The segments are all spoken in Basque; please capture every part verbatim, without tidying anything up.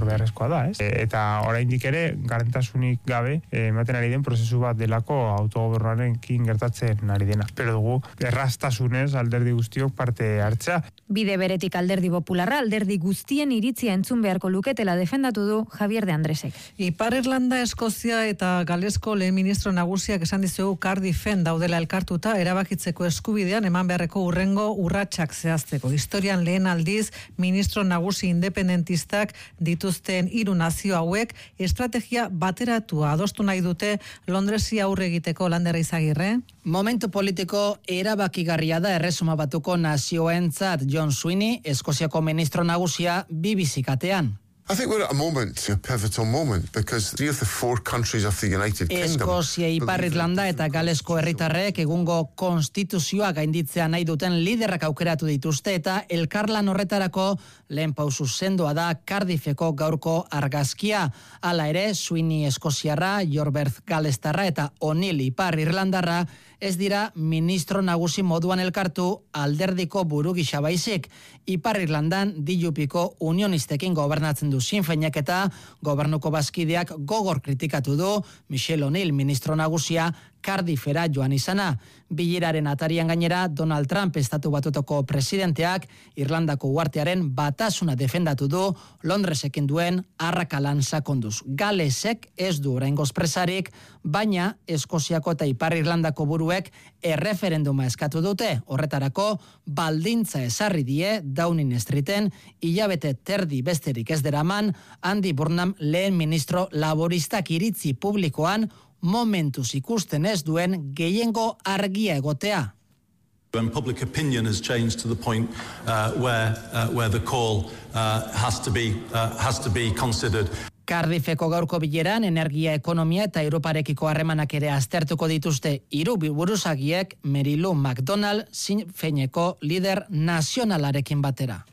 hor beharrezkoa da, ez? Eta oraindik ere garantasunik gabe ematen ari den prozesu bat delako autogobernuarekin gertatzen ari dena. Espero dugu erraztasunez alderdi guztiok parte hartzea. Bide beretik alderdi popularra alderdi guztien iritzia entzun beharko luketela defendatu du Javier de Andresek. Ipar Irlanda, Eskozia eta Galesko lehen ministro nagusiak esan dizugu Cardiffen daudela elkartuta erabakitzeko eskubidean eman beharreko urrengo urratsak zehazteko. Historian lehen aldiz ministro nagusi independentistak dituzten hiru nazio hauek estrategia bateratua adostu nahi dute Londresi aurre egiteko. Lander Izagirre. Momentu politiko erabakigarria da Erresuma Batuko nazioentzat. John Sweeney, Eskoziako ministro nagusia B B C katean. I think we're at a moment, a pivotal moment, because three of the four countries of the United Kingdom... Eskozia, Ipar Irlanda eta Galesko herritarrek egungo konstituzioa gainditzea nahi duten liderrak aukeratu dituzte eta elkarlan horretarako lehen pausu sendoa da Cardiffeko gaurko argazkia. Hala ere, Sweeney Eskoziarra, Yorberth Galestarra eta O'Neill Ipar Irlandarra ez dira ministro nagusi moduan elkartu alderdiko buru gisa baizik. Ipar Irlandan D U Pko unionistekin gobernatzen du Sinn Feinek eta gobernuko bazkideak gogor kritikatu du Michelle O'Neill ministro nagusia Cardiffera joan izana. Bileraren atarian gainera Donald Trump estatu batutako presidenteak Irlandako uhartearen batasuna defendatu du Londresekin duen arrakalan sakonduz. Galesek ez du oraingoz presarik, baina Eskoziako eta Ipar Irlandako buruek erreferenduma eskatu dute. Horretarako baldintza ezarri die Downing Streeten hilabete terdi besterik ez deraman Andy Burnham lehen ministro laboristak iritzi publikoan momentuz ikusten ez duen gehiengo argia egotea. When public opinion has changed to the point uh, where uh, where the call uh, has to be uh, has to be considered. Cardiffeko gaurko bileran energia, ekonomia eta Europarekiko harremanak ere aztertuko dituzte hiru buruzagiek Mary Lou McDonald Sinn Feineko lider nazionalarekin batera.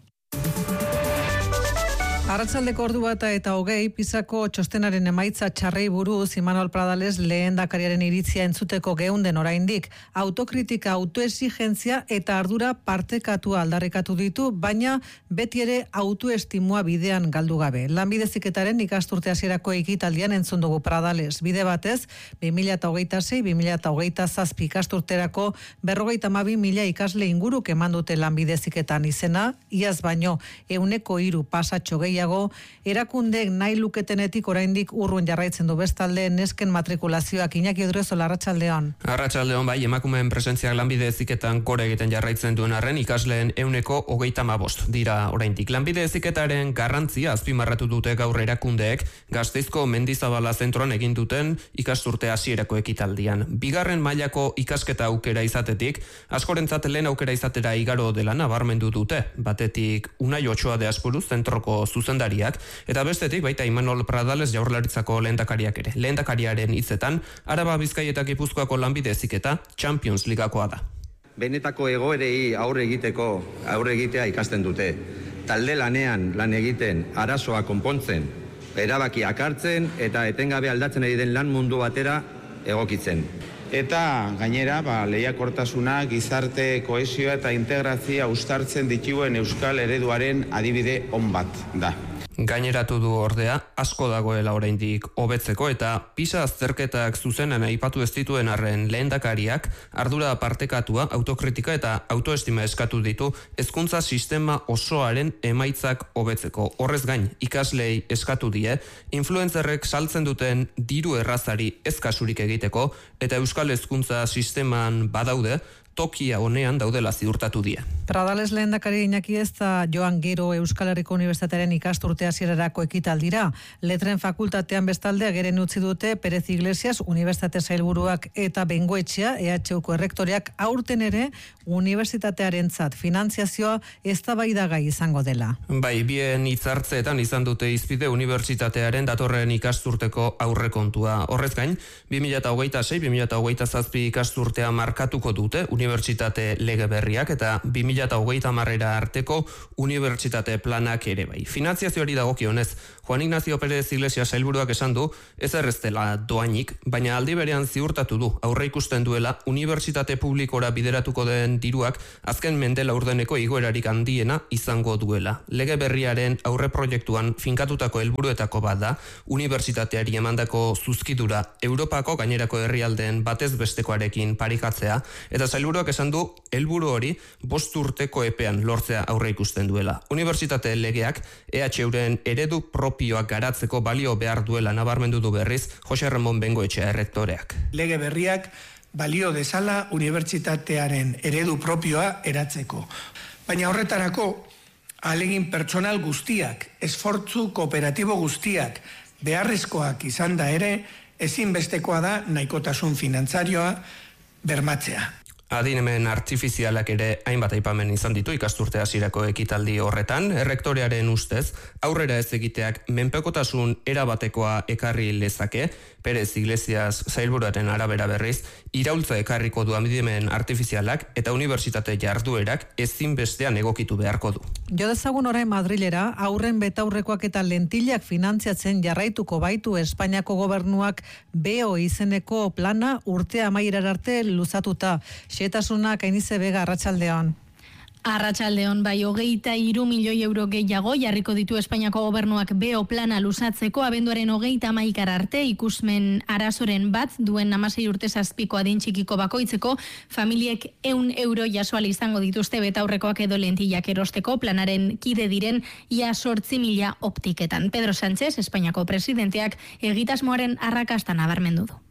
Arratsaldeko ordu bata eta hogei Pisako txostenaren emaitza txarrei buruz Imanol Pradales lehendakariaren iritzia entzuteko geunden oraindik. Autokritika, autoexigentzia eta ardura partekatua aldarrikatu ditu, baina beti ere autoestimua bidean galdu gabe. Lanbide heziketaren ikasturte hasierako ekitaldian entzun dugu Pradales. Bide batez, bi mila hogeita sei bi mila hogeita zazpi ikasturterako berrogeita hamabi mila ikasle inguruk eman dute lanbide heziketan izena, iaz baino ehuneko hiru pasatxo gehiago erakundeek nahi luketenetik oraindik urrun jarraitzen du. Bestalde nesken matrikulazioak. Iñaki Odrezola, arratsaldeon. Arratsaldeon, bai, emakumeen presentziak lanbide heziketan gora egiten jarraitzen duen arren ikasleen ehuneko hogeita hamabost dira oraindik. Lanbide heziketaren garrantzia azpimarratu dute gaur erakundeek Gasteizko Mendizabala zentroan egin duten ikasturte hasierako ekitaldian. Bigarren mailako ikasketa aukera izatetik, askorentzat lehen aukera izatera igaro dela nabarmendu dute. Batetik Unai Otxoa de Aspuru zentroko zuzendariak, eta bestetik baita Imanol Pradales Jaurlaritzako lehendakariak ere. Lehendakariaren hitzetan, Araba, Bizkaia eta Gipuzkoako lanbide heziketa Champions Ligakoa da. Benetako egoerei aurre egiteko aurre egitea ikasten dute. Talde lanean lan egiten, arazoa konpontzen, erabakiak hartzen eta etengabe aldatzen ari den lan mundu batera egokitzen. Eta gainera, ba, lehiakortasuna, gizarte, kohesioa eta integrazioa uztartzen dituen euskal ereduaren adibide on bat da. Gaineratu du ordea, asko dagoela oraindik hobetzeko eta PISA azterketak zuzenan aipatu ez dituen arren lehendakariak ardura partekatua, autokritika eta autoestima eskatu ditu hezkuntza sistema osoaren emaitzak hobetzeko. Horrez gain, ikaslei eskatu die, influencerrek saltzen duten diru errazari ez kasurik egiteko eta euskal hezkuntza sisteman badaude, tokia honean daudela ziurtatu die. Pradales lehendakari Iñaki ez da joan gero Euskal Herriko Unibertsitatearen ikasturte hasierarako ekitaldira. Letren fakultatean bestalde ageren utzi dute Perez Iglesias Unibertsitate sailburuak eta Bengoetxea E H Uko errektoreak aurten ere unibertsitatearentzat finantziazioa eztabaidagai izango dela. Bai, bien hitzartzeetan izan dute hizpide unibertsitatearen datorren ikasturteko aurrekontua. Horrez gain, bi mila hogeita sei bi mila hogeita zazpi ikasturtea markatuko dute unibertsitate lege berriak eta bi mila hogeita hamarera arteko unibertsitate planak ere bai. Finantziazioari dagokionez, Juan Ignacio Pérez Iglesias sailburuak esan du, ez erreztela doainik, baina aldi berean ziurtatu du, aurre ikusten duela, unibertsitate publikora bideratuko den diruak, azken mende laurdeneko igoerarik handiena izango duela. Lege berriaren aurre proiektuan finkatutako helburuetako bat da, unibertsitateari emandako zuzkidura Europako gainerako herrialdeen batez bestekoarekin parikatzea, eta sailburuak esan du, helburu hori bost urteko epean lortzea aurre ikusten duela. Unibertsitate legeak E H Euren eredu propioak garatzeko balio behar duela nabarmendu du berriz Jose Ramon Bengoetxea errektoreak. Lege berriak balio dezala unibertsitatearen eredu propioa eratzeko. Baina horretarako, ahalegin pertsonal guztiak, esfortzu kooperatibo guztiak, beharrezkoak izan da ere, ezinbestekoa da nahikotasun finantzarioa bermatzea. Adinemen artifizialak ere hainbat aipamen izan ditu ikasturte hasierako ekitaldi horretan, errektorearen ustez, aurrera ez egiteak menpekotasun erabatekoa ekarri lezake, Pérez Iglesias sailburuaren arabera berriz, iraultza ekarriko du adinemen artifizialak eta unibertsitate jarduerak ezinbestean egokitu beharko du. Jo dezagun orain Madrilera, aurren betaurrekoak eta lentilak finantziatzen jarraituko baitu Espainiako gobernuak B O izeneko plana urte amaierara arte luzatuta. Xetasunak Ainize Bega, arratsaldeon. Arratsaldeon, bai, hogeita hiru milioi euro gehiago jarriko ditu Espainiako gobernuak B O plana luzatzeko abenduaren hogeita hamaikara arte ikusmen arazoren bat duen hamasei urte zazpiko adin txikiko bakoitzeko familiek ehun euro jasoal izango dituzte betaurrekoak edo lentillak erosteko planaren kide diren ia zortzi mila optiketan. Pedro Sánchez, Espainiako presidenteak egitasmoaren arrakasta nabarmendu du.